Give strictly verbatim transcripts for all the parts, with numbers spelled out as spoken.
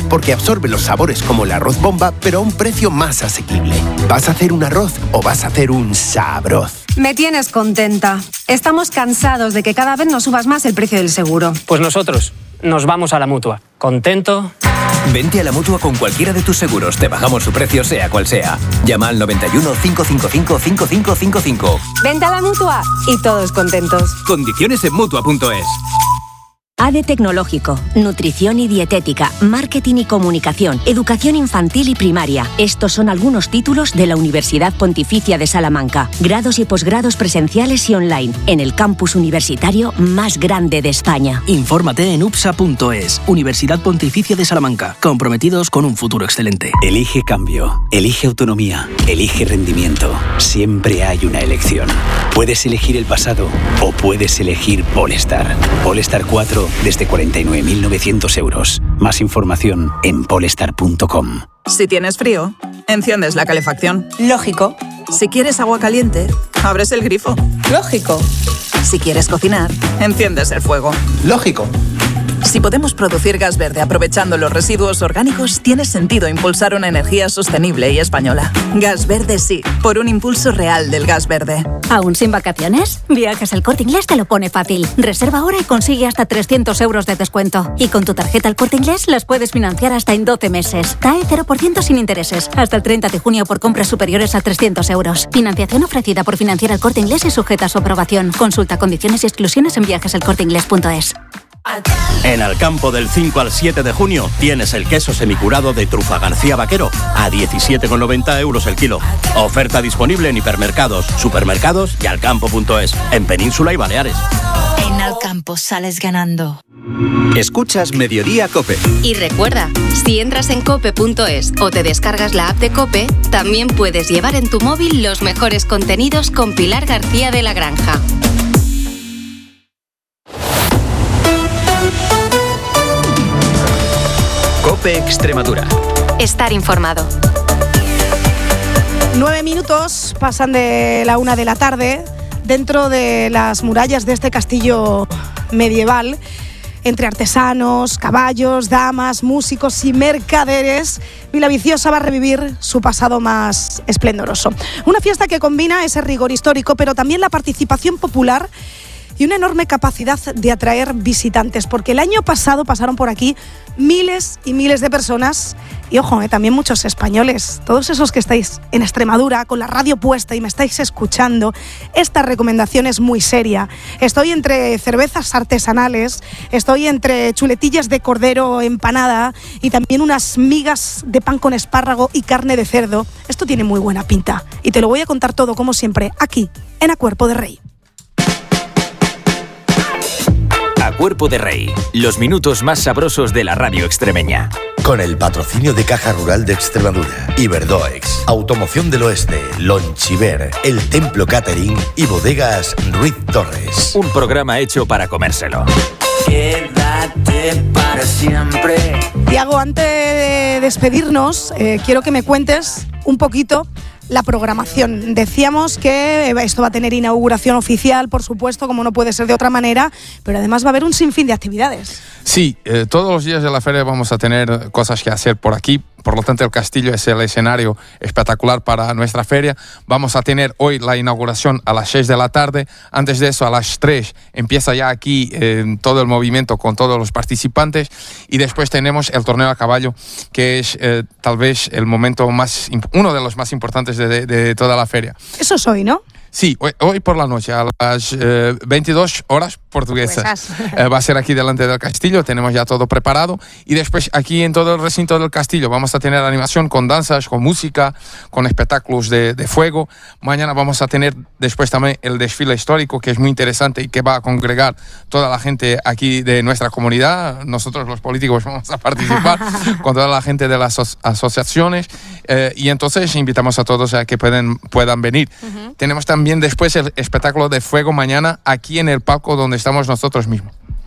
porque absorbe los sabores como el arroz bomba, pero a un precio más asequible. ¿Vas a hacer un arroz o vas a hacer un sabroz? Me tienes contenta. Estamos cansados de que cada vez nos subas más el precio del seguro. Pues nosotros nos vamos a la Mutua. ¿Contento? Vente a la Mutua con cualquiera de tus seguros. Te bajamos su precio, sea cual sea. Llama al noventa y uno, cinco cinco cinco, cinco cinco cinco cinco. Vente a la Mutua y todos contentos. Condiciones en Mutua punto es. A D E Tecnológico, Nutrición y Dietética, Marketing y Comunicación, Educación Infantil y Primaria. Estos son algunos títulos de la Universidad Pontificia de Salamanca. Grados y posgrados presenciales y online, en el campus universitario más grande de España. Infórmate en U P S A punto es. Universidad Pontificia de Salamanca, comprometidos con un futuro excelente. Elige cambio, elige autonomía, elige rendimiento. Siempre hay una elección. Puedes elegir el pasado o puedes elegir Polestar. Polestar cuatro desde cuarenta y nueve mil novecientos euros. Más información en polestar punto com. Si tienes frío, enciendes la calefacción. Lógico. Si quieres agua caliente, abres el grifo. Lógico. Si quieres cocinar, enciendes el fuego. Lógico. Si podemos producir gas verde aprovechando los residuos orgánicos, tiene sentido impulsar una energía sostenible y española. Gas Verde sí, por un impulso real del gas verde. ¿Aún sin vacaciones? Viajes El Corte Inglés te lo pone fácil. Reserva ahora y consigue hasta trescientos euros de descuento. Y con tu tarjeta El Corte Inglés las puedes financiar hasta en doce meses. C A E cero por ciento sin intereses. Hasta el treinta de junio por compras superiores a trescientos euros. Financiación ofrecida por Financiera El Corte Inglés y sujeta a su aprobación. Consulta condiciones y exclusiones en viajes el corte inglés punto es. En Alcampo del cinco al siete de junio tienes el queso semicurado de Trufa García Vaquero a diecisiete con noventa euros el kilo. Oferta disponible en hipermercados, supermercados y alcampo punto es, en Península y Baleares. En Alcampo sales ganando. Escuchas Mediodía COPE. Y recuerda, si entras en cope punto es o te descargas la app de COPE, también puedes llevar en tu móvil los mejores contenidos con Pilar García de la Granja. COPE Extremadura. Estar informado. Nueve minutos pasan de la una de la tarde dentro de las murallas de este castillo medieval. Entre artesanos, caballos, damas, músicos y mercaderes, Villaviciosa va a revivir su pasado más esplendoroso. Una fiesta que combina ese rigor histórico, pero también la participación popular y una enorme capacidad de atraer visitantes, porque el año pasado pasaron por aquí miles y miles de personas, y ojo, eh, también muchos españoles. Todos esos que estáis en Extremadura con la radio puesta y me estáis escuchando, esta recomendación es muy seria. Estoy entre cervezas artesanales, estoy entre chuletillas de cordero empanada y también unas migas de pan con espárrago y carne de cerdo. Esto tiene muy buena pinta y te lo voy a contar todo, como siempre, aquí, en A Cuerpo de Rey. A Cuerpo de Rey, los minutos más sabrosos de la radio extremeña. Con el patrocinio de Caja Rural de Extremadura, Iberdoex, Automoción del Oeste, Lonchiver, El Templo Catering y Bodegas Ruiz Torres. Un programa hecho para comérselo. Quédate para siempre. Tiago, antes de despedirnos, eh, quiero que me cuentes un poquito la programación. Decíamos que esto va a tener inauguración oficial, por supuesto, como no puede ser de otra manera, pero además va a haber un sinfín de actividades. Sí, eh, todos los días de la feria vamos a tener cosas que hacer por aquí. Por lo tanto, el castillo es el escenario espectacular para nuestra feria. Vamos a tener hoy la inauguración a las seis de la tarde. Antes de eso, a las tres, empieza ya aquí eh, todo el movimiento con todos los participantes. Y después tenemos el torneo a caballo, que es eh, tal vez el momento más, uno de los más importantes de, de, de toda la feria. Eso es hoy, ¿no? Sí, hoy, hoy por la noche, a las eh, veintidós horas portuguesas. Eh, va a ser aquí delante del castillo, tenemos ya todo preparado. Y después aquí en todo el recinto del castillo vamos a tener animación con danzas, con música, con espectáculos de, de fuego. Mañana vamos a tener después también el desfile histórico, que es muy interesante y que va a congregar toda la gente aquí de nuestra comunidad. Nosotros los políticos vamos a participar con toda la gente de las aso- asociaciones. Eh, y entonces invitamos a todos a que pueden, puedan venir. Uh-huh. Tenemos también después el espectáculo de fuego mañana aquí en el palco donde estamos nosotros mismos.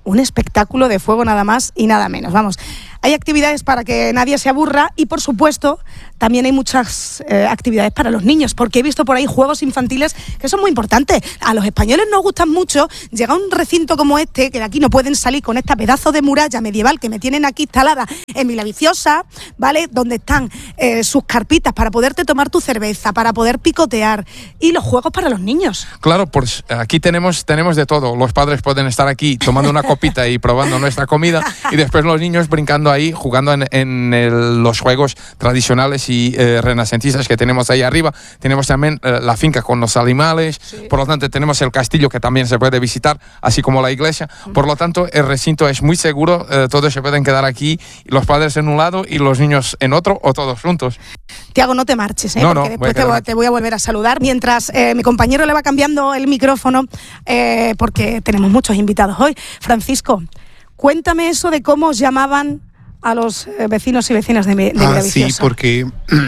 un espectáculo de fuego nada más y nada menos. Vamos, hay actividades para que nadie se aburra y, por supuesto, también hay muchas eh, actividades para los niños, porque he visto por ahí juegos infantiles que son muy importantes. A los españoles nos gustan mucho. Llega a un recinto como este, que de aquí no pueden salir, con esta pedazo de muralla medieval que me tienen aquí instalada en Villaviciosa, ¿vale? Donde están eh, sus carpitas para poderte tomar tu cerveza, para poder picotear, y los juegos para los niños. Claro, pues aquí tenemos, tenemos de todo. Los padres pueden estar aquí tomando una copita y probando nuestra comida, y después los niños brincando ahí, jugando en, en el, los juegos tradicionales y eh, renacentistas que tenemos ahí arriba. Tenemos también eh, la finca con los animales, sí. Por lo tanto tenemos el castillo que también se puede visitar, así como la iglesia. Por lo tanto, el recinto es muy seguro, eh, todos se pueden quedar aquí, los padres en un lado y los niños en otro, o todos juntos. Tiago, no te marches, ¿eh? No, porque no, después voy te, te voy a volver a saludar. Mientras eh, mi compañero le va cambiando el micrófono, eh, porque tenemos muchos invitados hoy. Francisco, cuéntame eso de cómo os llamaban a los eh, vecinos y vecinas de, de ah, Villaviciosa. Sí, porque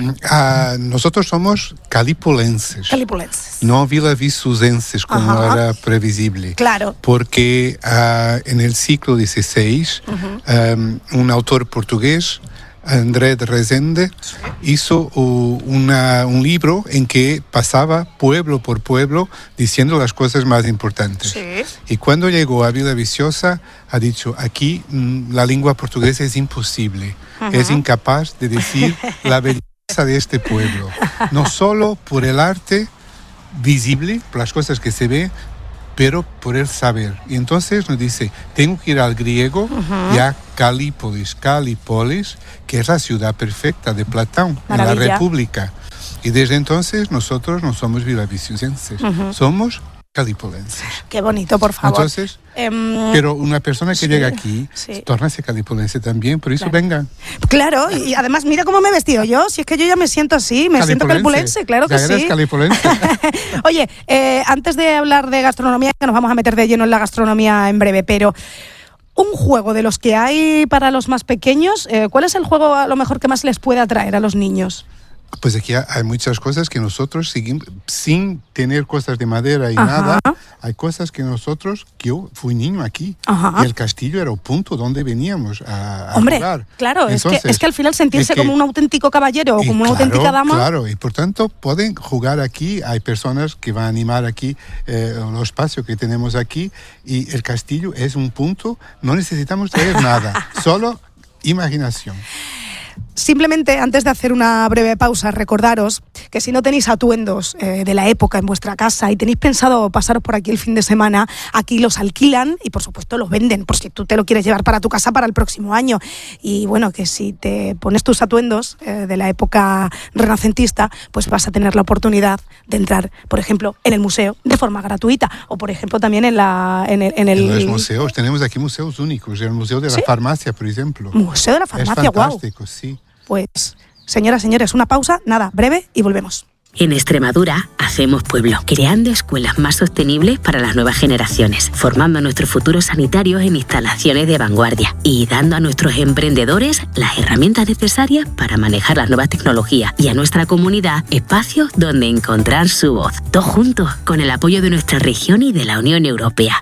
uh, nosotros somos calipolenses. Calipolenses. No villavicenses, como Ajá. era previsible. Claro. Porque uh, en el siglo dieciséis, uh-huh. um, un autor portugués, André de Rezende, hizo uh, una, un libro en que pasaba pueblo por pueblo diciendo las cosas más importantes. Sí. Y cuando llegó a Villaviciosa, ha dicho, aquí mm, la lengua portuguesa es imposible, uh-huh. es incapaz de decir la belleza de este pueblo. No solo por el arte visible, por las cosas que se ve, pero por el saber. Y entonces nos dice, tengo que ir al griego uh-huh. y a Calípolis, Calípolis, que es la ciudad perfecta de Platón, Maravilla. En la República. Y desde entonces nosotros no somos villavicenses, uh-huh. somos calipolenses. Qué bonito, por favor. Entonces, um, pero una persona que sí, llega aquí, sí. tórnase calipolense también, por eso claro. vengan. Claro, y además mira cómo me he vestido yo, si es que yo ya me siento así, me siento calipolense, claro que ya eres sí. Calipolense. Oye, eh, antes de hablar de gastronomía, que nos vamos a meter de lleno en la gastronomía en breve, pero un juego de los que hay para los más pequeños, eh, ¿cuál es el juego a lo mejor que más les puede atraer a los niños? Pues aquí hay muchas cosas que nosotros seguimos, sin tener cosas de madera y Ajá. nada, hay cosas que nosotros, que yo fui niño aquí, Ajá. y el castillo era el punto donde veníamos a, a Hombre, jugar. Claro, Entonces, es, que, es que al final sentirse es que, como un auténtico caballero o como una claro, auténtica dama. Claro, y por tanto pueden jugar aquí, hay personas que van a animar aquí eh, los espacios que tenemos aquí, y el castillo es un punto, no necesitamos traer nada, solo imaginación. Simplemente, antes de hacer una breve pausa, recordaros que si no tenéis atuendos eh, de la época en vuestra casa y tenéis pensado pasaros por aquí el fin de semana, aquí los alquilan y por supuesto los venden, por si tú te lo quieres llevar para tu casa para el próximo año. Y bueno, que si te pones tus atuendos eh, de la época renacentista, pues vas a tener la oportunidad de entrar, por ejemplo, en el museo de forma gratuita, o por ejemplo también en la en el, en el... En los museos, tenemos aquí museos únicos, el Museo de la ¿Sí? Farmacia, por ejemplo. Museo de la Farmacia, guau. Es fantástico, wow. sí. Pues, señoras, señores, una pausa, nada, breve y volvemos. En Extremadura hacemos pueblo, creando escuelas más sostenibles para las nuevas generaciones, formando a nuestros futuros sanitarios en instalaciones de vanguardia y dando a nuestros emprendedores las herramientas necesarias para manejar las nuevas tecnologías y a nuestra comunidad espacios donde encontrar su voz. Todos juntos, con el apoyo de nuestra región y de la Unión Europea.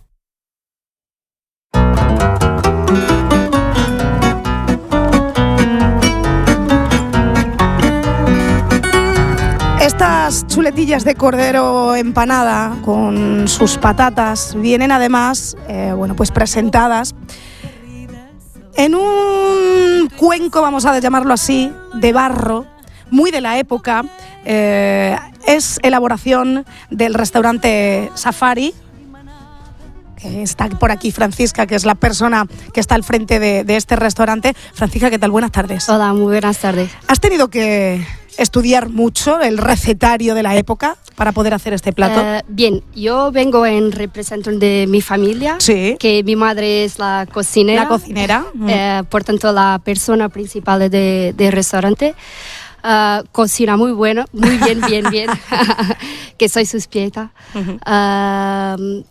Estas chuletillas de cordero empanada con sus patatas vienen además, eh, bueno, pues presentadas en un cuenco, vamos a llamarlo así, de barro, muy de la época. Eh, es elaboración del restaurante Safari, que está por aquí Francisca, que es la persona que está al frente de, de este restaurante. Francisca, ¿qué tal? Buenas tardes. Hola, muy buenas tardes. ¿Has tenido que estudiar mucho el recetario de la época para poder hacer este plato? Uh, bien, yo vengo en representación de mi familia, sí. que mi madre es la cocinera. La cocinera. Uh, por tanto, la persona principal del de, de restaurante. Uh, cocina muy bueno, muy bien, bien, bien, que soy su pieta. Uh-huh. Uh,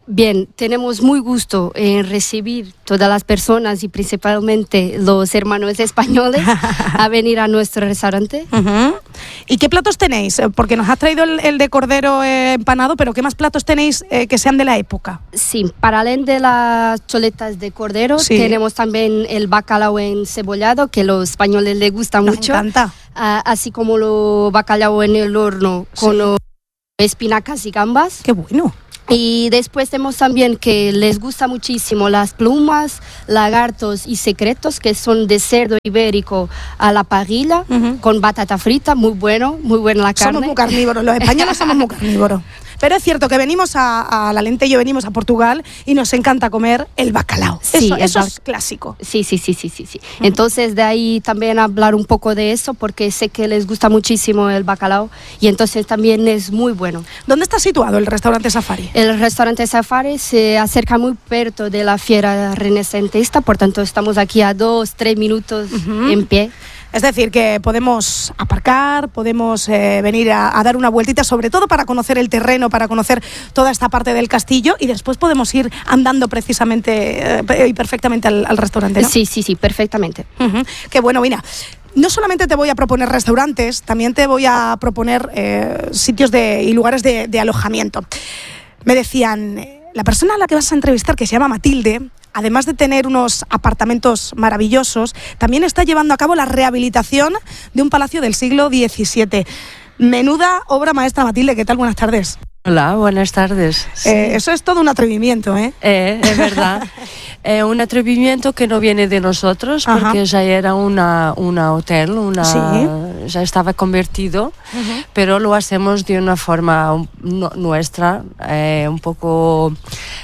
Bien, tenemos muy gusto en recibir todas las personas y principalmente los hermanos españoles a venir a nuestro restaurante. Uh-huh. ¿Y qué platos tenéis? Porque nos has traído el, el de cordero eh, empanado, pero ¿qué más platos tenéis eh, que sean de la época? Sí, paralelo de las choletas de cordero, sí. Tenemos también el bacalao encebollado, que a los españoles les gusta nos mucho. Me encanta. Uh, así como el bacalao en el horno con sí. espinacas y gambas. ¡Qué bueno! Y después tenemos también que les gusta muchísimo las plumas, lagartos y secretos, que son de cerdo ibérico a la parrilla, uh-huh. con batata frita, muy bueno, muy buena la carne. Somos muy carnívoros, los españoles somos muy carnívoros. Pero es cierto que venimos a, a la Lentejo, venimos a Portugal y nos encanta comer el bacalao. Sí, eso, eso bar... es clásico. Sí, sí, sí, sí, sí, sí. Uh-huh. Entonces de ahí también hablar un poco de eso, porque sé que les gusta muchísimo el bacalao y entonces también es muy bueno. ¿Dónde está situado el restaurante Safari? El restaurante Safari se acerca muy perto de la Fiera Renacentista, por tanto estamos aquí a dos, tres minutos uh-huh. en pie. Es decir, que podemos aparcar, podemos eh, venir a, a dar una vueltita, sobre todo para conocer el terreno, para conocer toda esta parte del castillo y después podemos ir andando precisamente eh, y perfectamente al, al restaurante, ¿no? Sí, sí, sí, perfectamente. Uh-huh. Qué bueno, mira. No solamente te voy a proponer restaurantes, también te voy a proponer eh, sitios de, y lugares de, de alojamiento. Me decían, la persona a la que vas a entrevistar, que se llama Matilde, además de tener unos apartamentos maravillosos, también está llevando a cabo la rehabilitación de un palacio del siglo diecisiete. Menuda obra maestra, Matilde. ¿Qué tal? Buenas tardes. Hola, buenas tardes. Sí. Eh, eso es todo un atrevimiento, ¿eh? Eh, es verdad. eh, un atrevimiento que no viene de nosotros, porque Ajá. ya era una, una hotel, una, sí. ya estaba convertido, uh-huh. pero lo hacemos de una forma un, no, nuestra, eh, un poco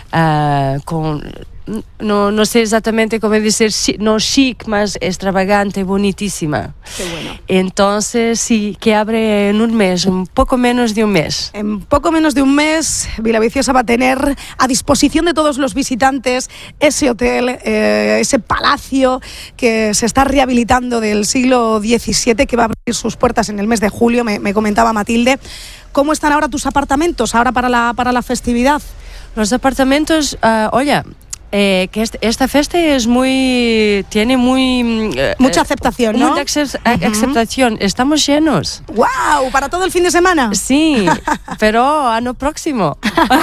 uh, con... No, no sé exactamente cómo decir, no chic, más extravagante, bonitísima. Qué bueno. Entonces, sí, que abre en un mes, un poco menos de un mes. En poco menos de un mes, Villaviciosa va a tener a disposición de todos los visitantes ese hotel, eh, ese palacio que se está rehabilitando del siglo diecisiete, que va a abrir sus puertas en el mes de julio, me, me comentaba Matilde. ¿Cómo están ahora tus apartamentos, ahora para la, para la festividad? Los apartamentos, uh, oye... Eh, que este, esta fiesta es muy tiene muy eh, mucha aceptación, ¿no? Mucha acce- uh-huh. aceptación. Estamos llenos. ¡Wow! ¿Para todo el fin de semana? Sí, pero año próximo.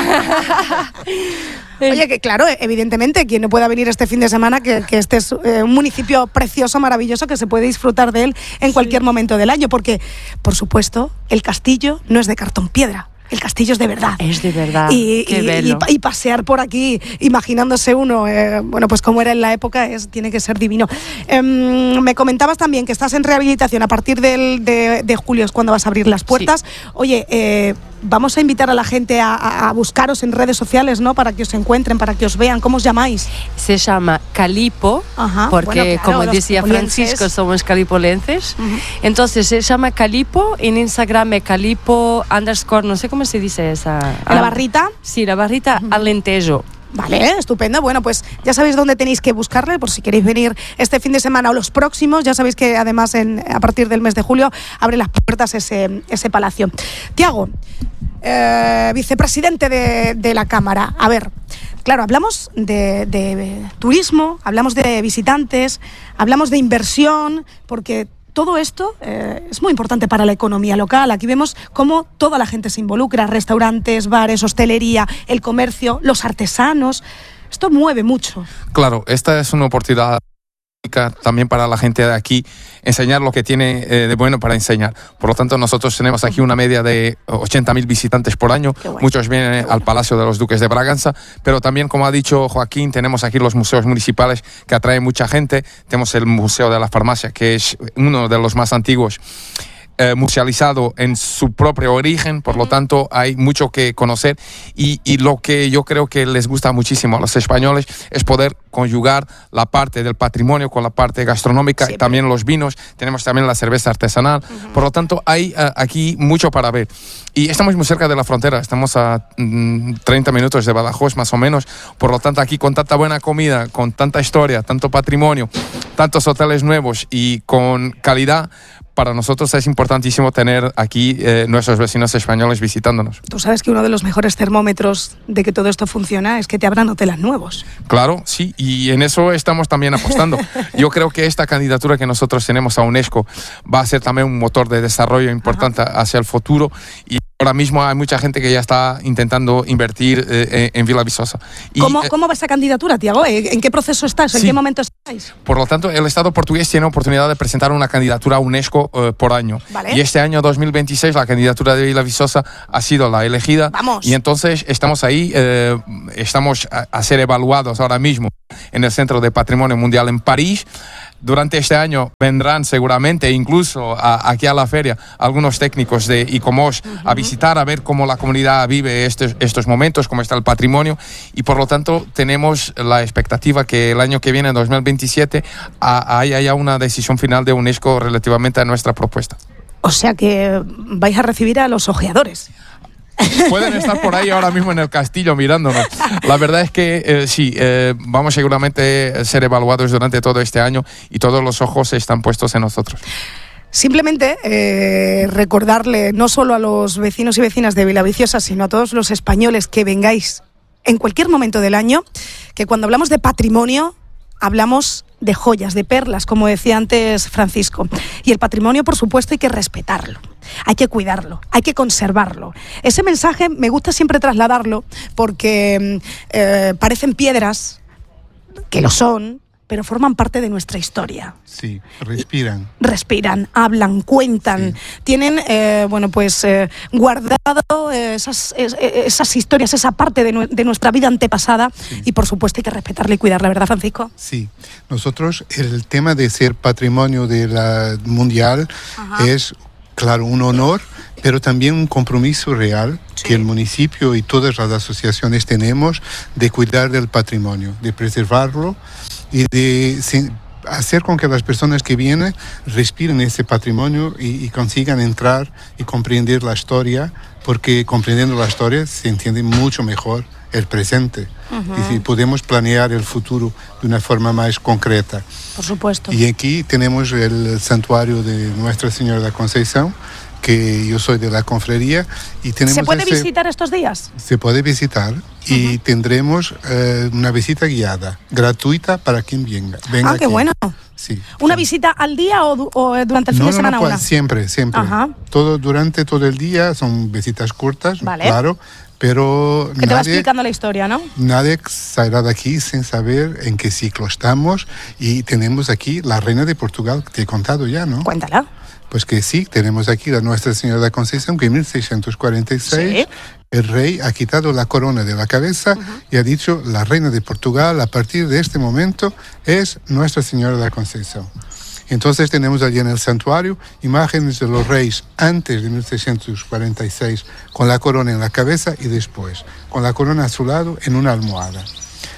Oye, que claro, evidentemente, quien no pueda venir este fin de semana, que, que este es eh, un municipio precioso, maravilloso, que se puede disfrutar de él en cualquier sí. momento del año, porque, por supuesto, el castillo no es de cartón piedra. El castillo es de verdad. Es de verdad. Y, Qué y, y, y pasear por aquí, imaginándose uno, eh, bueno, pues como era en la época, es, tiene que ser divino. Eh, me comentabas también que estás en rehabilitación a partir del, de, de julio, es cuando vas a abrir las puertas. Sí. Oye, eh, vamos a invitar a la gente a, a, a buscaros en redes sociales, ¿no? Para que os encuentren, para que os vean. ¿Cómo os llamáis? Se llama Calipo, Ajá, porque bueno, claro, como decía Francisco, somos calipolenses. Uh-huh. Entonces se llama Calipo, en Instagram es Calipo underscore, no sé cómo se dice esa. ¿La barrita? Sí, la barrita uh-huh. Alentejo. Vale, estupendo. Bueno, pues ya sabéis dónde tenéis que buscarle por si queréis venir este fin de semana o los próximos. Ya sabéis que además en, a partir del mes de julio abre las puertas ese, ese palacio. Tiago, eh, vicepresidente de, de la Cámara. A ver, claro, hablamos de, de turismo, hablamos de visitantes, hablamos de inversión, porque todo esto eh, es muy importante para la economía local. Aquí vemos cómo toda la gente se involucra, restaurantes, bares, hostelería, el comercio, los artesanos. Esto mueve mucho. Claro, esta es una oportunidad también para la gente de aquí, enseñar lo que tiene eh, de bueno para enseñar. Por lo tanto, nosotros tenemos aquí una media de ochenta mil visitantes por año. Bueno. Muchos vienen bueno. al Palacio de los Duques de Braganza, pero también, como ha dicho Joaquín, tenemos aquí los museos municipales que atraen mucha gente. Tenemos el Museo de la Farmacia, que es uno de los más antiguos, Eh, musealizado en su propio origen, por lo tanto hay mucho que conocer y, y lo que yo creo que les gusta muchísimo a los españoles es poder conjugar la parte del patrimonio con la parte gastronómica, sí, y también los vinos, tenemos también la cerveza artesanal, uh-huh. por lo tanto hay uh, aquí mucho para ver y estamos muy cerca de la frontera, estamos a mm, treinta minutos de Badajoz más o menos, por lo tanto aquí con tanta buena comida, con tanta historia, tanto patrimonio, tantos hoteles nuevos y con calidad, para nosotros es importantísimo tener aquí eh, nuestros vecinos españoles visitándonos. Tú sabes que uno de los mejores termómetros de que todo esto funciona es que te abran hoteles nuevos. Claro, sí, y en eso estamos también apostando. Yo creo que esta candidatura que nosotros tenemos a UNESCO va a ser también un motor de desarrollo importante Ajá. hacia el futuro, y ahora mismo hay mucha gente que ya está intentando invertir eh, en Villaviçosa. Y, ¿Cómo, eh, ¿Cómo va esa candidatura, Tiago? ¿En qué proceso estás? ¿En sí. qué momento estáis? Por lo tanto, el Estado portugués tiene oportunidad de presentar una candidatura a UNESCO eh, por año. Vale. Y este año dos mil veintiséis la candidatura de Villaviçosa ha sido la elegida. Vamos. Y entonces estamos ahí, eh, estamos a, a ser evaluados ahora mismo en el Centro de Patrimonio Mundial en París. Durante este año vendrán seguramente incluso a, aquí a la feria algunos técnicos de ICOMOS uh-huh. a visitar, a ver cómo la comunidad vive estos, estos momentos, cómo está el patrimonio, y por lo tanto tenemos la expectativa que el año que viene, en dos mil veintisiete, haya ya una decisión final de UNESCO relativamente a nuestra propuesta. O sea que vais a recibir a los ojeadores. Pueden estar por ahí ahora mismo en el castillo mirándonos. La verdad es que eh, sí, eh, vamos seguramente a ser evaluados durante todo este año y todos los ojos están puestos en nosotros. Simplemente eh, recordarle no solo a los vecinos y vecinas de Villaviçosa, sino a todos los españoles que vengáis en cualquier momento del año, que cuando hablamos de patrimonio hablamos de joyas, de perlas, como decía antes Francisco. Y el patrimonio, por supuesto, hay que respetarlo, hay que cuidarlo, hay que conservarlo. Ese mensaje me gusta siempre trasladarlo porque eh, parecen piedras, que lo son, pero forman parte de nuestra historia. Sí, respiran. Respiran, hablan, cuentan, sí. tienen, eh, bueno, pues eh, guardado eh, esas, es, esas historias, esa parte de, nu- de nuestra vida antepasada, sí. y por supuesto hay que respetarla y cuidarla, ¿verdad, Francisco? Sí, nosotros el tema de ser patrimonio de la mundial Ajá. es, claro, un honor, pero también un compromiso real sí. que el municipio y todas las asociaciones tenemos de cuidar del patrimonio, de preservarlo y de hacer con que las personas que vienen respiren ese patrimonio y, y consigan entrar y comprender la historia, porque comprendiendo la historia se entiende mucho mejor el presente. Uh-huh. Y si podemos planear el futuro de una forma más concreta. Por supuesto. Y aquí tenemos el santuario de Nuestra Señora de la Concepción, que yo soy de la confraría, y tenemos ¿Se puede ese, visitar estos días? Se puede visitar y uh-huh. tendremos eh, una visita guiada, gratuita para quien venga. venga ah, qué aquí. bueno. Sí. ¿Una visita al día o, o durante el fin no, de semana? No, no, una? siempre, siempre. Ajá. Todo, durante todo el día son visitas cortas, vale. claro, pero que nadie, te va explicando la historia, ¿no? Nadie saldrá de aquí sin saber en qué ciclo estamos, y tenemos aquí la reina de Portugal, que te he contado ya, ¿no? Cuéntala. Pues que sí, tenemos aquí a Nuestra Señora de la Concepción, que en mil seiscientos cuarenta y seis sí. el rey ha quitado la corona de la cabeza uh-huh. y ha dicho: la reina de Portugal a partir de este momento es Nuestra Señora de la Concepción. Entonces tenemos allí en el santuario imágenes de los reyes antes de mil seiscientos cuarenta y seis con la corona en la cabeza, y después con la corona a su lado en una almohada.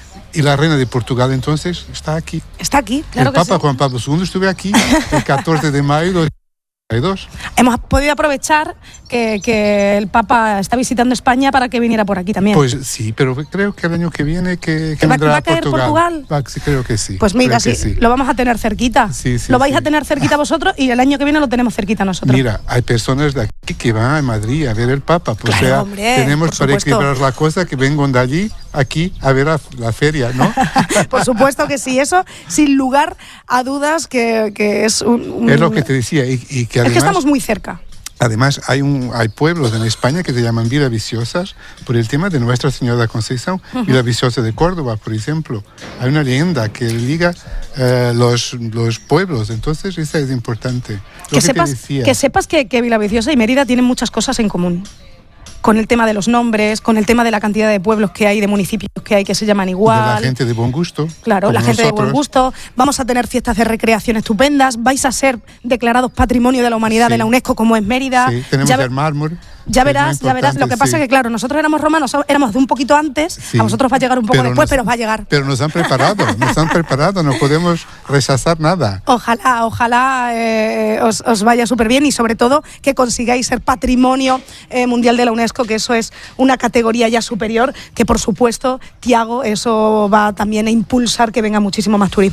Y la reina de Portugal entonces está aquí. Está aquí, claro. El que Papa sí. Juan Pablo segundo estuvo aquí el catorce de mayo de dos. Hemos podido aprovechar que, que el Papa está visitando España para que viniera por aquí también. Pues sí, pero creo que el año que viene que, que ¿Va, vendrá va a a caer Portugal. Portugal? Va, sí, creo que sí. Pues mira, sí, sí, lo vamos a tener cerquita. Sí, sí, lo vais sí. a tener cerquita vosotros, y el año que viene lo tenemos cerquita nosotros. Mira, hay personas de aquí que van a Madrid a ver el Papa. Pues claro, o sea, hombre, tenemos para equilibrar la cosa que vengan de allí, aquí, a ver la, la feria, ¿no? Por supuesto que sí, eso sin lugar a dudas que, que es un, un... Es lo que te decía, y, y que además... Es que estamos muy cerca. Además, hay, un, hay pueblos en España que se llaman Villaviçosas por el tema de Nuestra Señora de la Concepción. Uh-huh. Villaviçosa de Córdoba, por ejemplo. Hay una leyenda que liga eh, los, los pueblos, entonces esa es importante. Lo Que, que, sepas, decía. que sepas que, que Villaviçosa y Mérida tienen muchas cosas en común. Con el tema de los nombres, con el tema de la cantidad de pueblos que hay, de municipios que hay que se llaman igual. De la gente de buen gusto. Claro, la gente nosotros. de buen gusto. Vamos a tener fiestas de recreación estupendas. Vais a ser declarados Patrimonio de la Humanidad sí. de la UNESCO, como es Mérida. Sí, tenemos ya el mármol. Ya verás, ya verás. Lo que pasa es sí. que, claro, nosotros éramos romanos, éramos de un poquito antes. Sí. A vosotros va a llegar un poco pero después, nos, pero os va a llegar. Pero nos han preparado, nos han preparado. No podemos rechazar nada. Ojalá, ojalá eh, os, os vaya súper bien, y sobre todo que consigáis ser Patrimonio eh, Mundial de la UNESCO, que eso es una categoría ya superior, que por supuesto, Tiago, eso va también a impulsar que venga muchísimo más turismo.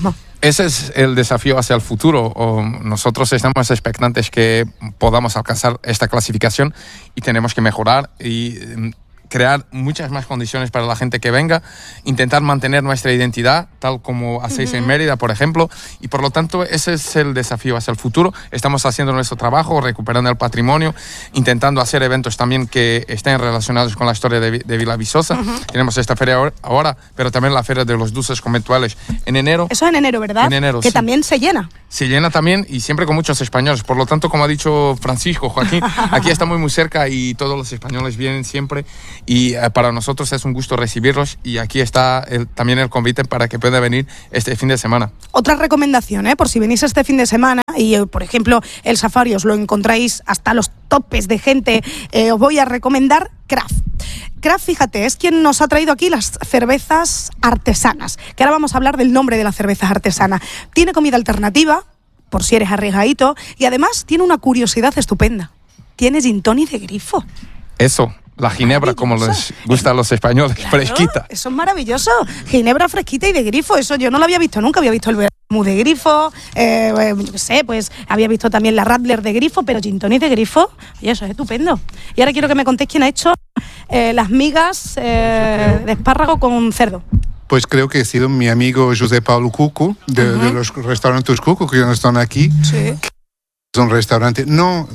Ese es el desafío hacia el futuro. O nosotros estamos expectantes que podamos alcanzar esta clasificación y tenemos que mejorar y crear muchas más condiciones para la gente que venga, intentar mantener nuestra identidad, tal como hacéis uh-huh. en Mérida, por ejemplo, y por lo tanto ese es el desafío hacia el futuro. Estamos haciendo nuestro trabajo, recuperando el patrimonio, intentando hacer eventos también que estén relacionados con la historia de, de Villaviçosa. Uh-huh. Tenemos esta feria ahora, pero también la feria de los dulces conventuales en enero. Eso es en enero, ¿verdad? En enero, que sí. también se llena. Se llena también y siempre con muchos españoles. Por lo tanto, como ha dicho Francisco, Joaquín, aquí está muy muy cerca y todos los españoles vienen siempre. Y eh, para nosotros es un gusto recibirlos y aquí está el, también el convite para que pueda venir este fin de semana. Otra recomendación, ¿eh? Por si venís este fin de semana y, eh, por ejemplo, el safari os lo encontráis hasta los topes de gente, eh, os voy a recomendar Craft. Craft, fíjate, es quien nos ha traído aquí las cervezas artesanas, que ahora vamos a hablar del nombre de las cervezas artesanas. Tiene comida alternativa, por si eres arriesgadito, y además tiene una curiosidad estupenda. Tiene gin tonic de grifo. Eso. La ginebra, como les gusta a los españoles, claro, fresquita. Eso es maravilloso. Ginebra fresquita y de grifo. Eso yo no lo había visto nunca. Había visto el vermú de grifo, eh, yo qué sé, pues había visto también la Radler de grifo, pero gin tonic de grifo, oye, eso es estupendo. Y ahora quiero que me contéis quién ha hecho eh, las migas eh, de espárrago con cerdo. Pues creo que ha sido mi amigo José Paulo Cuco, de, uh-huh. de los restaurantes Cuco, que ya no están aquí. Sí. Es un restaurante, no...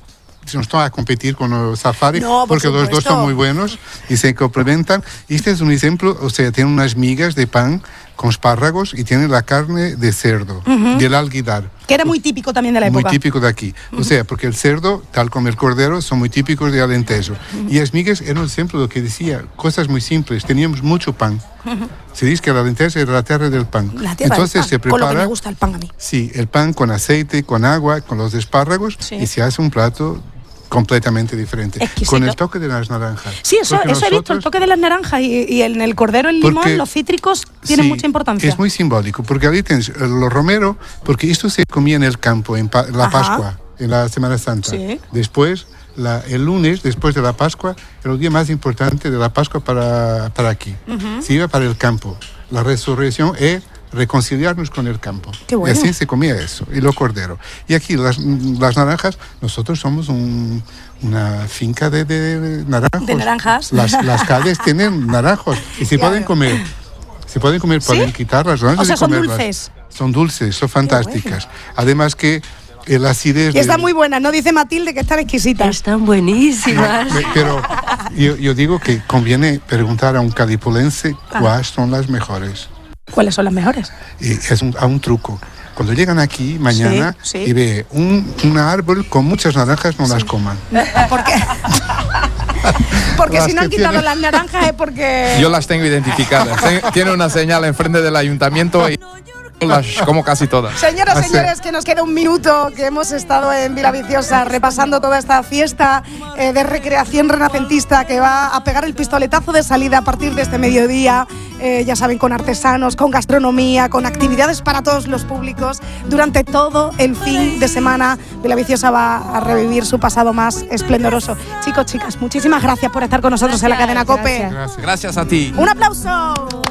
no están a competir con el safari, no, por porque supuesto. Los dos son muy buenos y se complementan. Este es un ejemplo, o sea, tiene unas migas de pan con espárragos y tiene la carne de cerdo, uh-huh. del alguidar. Que era muy típico también de la época. Muy típico de aquí. Uh-huh. O sea, porque el cerdo, tal como el cordero, son muy típicos de Alentejo. Uh-huh. Y las migas eran un ejemplo de lo que decía, cosas muy simples. Teníamos mucho pan. Uh-huh. Se dice que el Alentejo era la tierra del pan. La tierra Entonces del pan. Se prepara, con lo que me gusta el pan a mí. Sí, el pan con aceite, con agua, con los espárragos, sí. y se hace un plato completamente diferente. Exquisito. Con el toque de las naranjas. Sí, eso, eso nosotros, he visto, el toque de las naranjas y, y en el cordero, el limón, los cítricos tienen sí, mucha importancia. Es muy simbólico, porque ahí tienes los romero, porque esto se comía en el campo, en pa, la Ajá. Pascua, en la Semana Santa. Sí. Después, la, el lunes, después de la Pascua, era el día más importante de la Pascua para, para aquí. Uh-huh. Se iba para el campo. La resurrección es reconciliarnos con el campo. Qué bueno. Y así se comía eso, y lo cordero. Y aquí las, las naranjas, nosotros somos un, una finca de, de naranjos. De naranjas. Las, las calles tienen naranjos y se pueden comer. Se pueden comer, ¿sí? Pueden quitarlas. ¿No? O sea, son comerlas. Dulces. Son dulces, son fantásticas. Bueno. Además que el acidez... Y están de... muy buenas, ¿no? Dice Matilde que están exquisitas. Están buenísimas. Pero yo, yo digo que conviene preguntar a un calipolense ah. cuáles son las mejores. ¿Cuáles son las mejores? Y es un, a un truco. Cuando llegan aquí mañana sí, sí. y ve un, un árbol con muchas naranjas, no sí. las coman. ¿Por qué? Porque si no han quitado tienen... las naranjas es porque... Yo las tengo identificadas. Tiene una señal enfrente del ayuntamiento y las como casi todas. Señoras, señores, que nos queda un minuto, que hemos estado en Villaviçosa repasando toda esta fiesta eh, de recreación renacentista que va a pegar el pistoletazo de salida a partir de este mediodía. Eh, ya saben, con artesanos, con gastronomía, con actividades para todos los públicos. Durante todo el fin de semana, Villaviçosa va a revivir su pasado más esplendoroso. Chicos, chicas, muchísimas gracias por estar con nosotros gracias, en la cadena COPE. Gracias, gracias a ti. ¡Un aplauso!